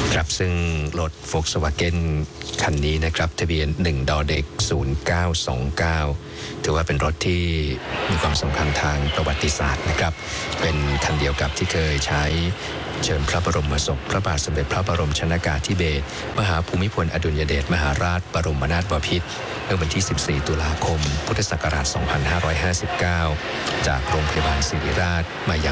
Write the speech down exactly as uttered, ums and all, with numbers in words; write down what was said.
ครับซึ่งรถ Volkswagen คันนี้นะครับทะเบียนหนึ่งดอเด็กศูนย์เก้าสองเก้าถือว่าเป็นรถที่มีความสำคัญทางประวัติศาสตร์นะครับเป็นคันเดียวกับที่เคยใช้เชิญพระบรมศพพระบาทสมเด็จพระบรมชนกาธิเบศรมหาภูมิพลอดุลยเดชมหาราชบรมนาถบพิตรเมื่อวันที่สิบสี่ตุลาคมพุทธศักราชสองพันห้าร้อยห้าสิบเก้าจากโรงพยาบาลศิริราชมายัง